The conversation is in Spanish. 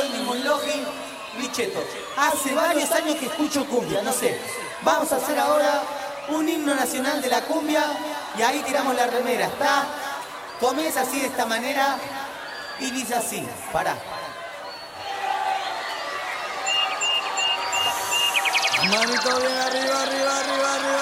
soy ningún logi, bicheto. Hace varios años que escucho cumbia, no sé. Vamos a hacer ahora un himno nacional de la cumbia y ahí tiramos la remera, ¿está? Comienza así de esta manera y dice así, pará. Manito bien arriba, arriba, arriba.